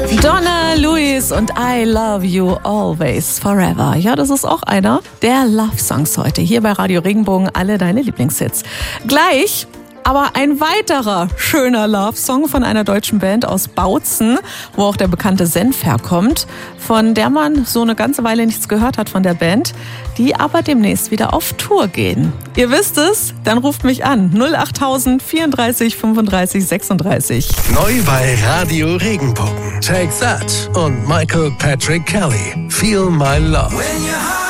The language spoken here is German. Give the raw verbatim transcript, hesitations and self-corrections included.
Donna Lewis und I Love You Always Forever. Ja, das ist auch einer der Love-Songs heute. Hier bei Radio Regenbogen, alle deine Lieblingshits. Gleich aber ein weiterer schöner Love-Song von einer deutschen Band aus Bautzen, wo auch der bekannte Senf herkommt, von der man so eine ganze Weile nichts gehört hat von der Band, die aber demnächst wieder auf Tour gehen. Ihr wisst es? Dann ruft mich an. null acht tausend vierunddreißig fünfunddreißig sechsunddreißig. Neu bei Radio Regenbogen. Take That und Michael Patrick Kelly. Feel My Love.